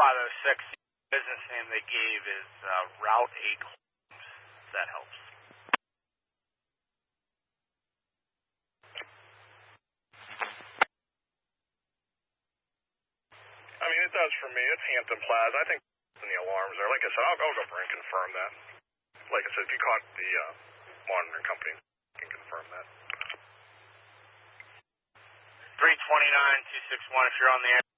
506. Business name they gave is Route 8 Homes, if that helps. I mean, it does for me. It's Hampton Plaza. I think the alarms there. Like I said, I'll go over and confirm that. Like I said, if you caught the monitoring company, you can confirm that. 329-261 if you're on the air.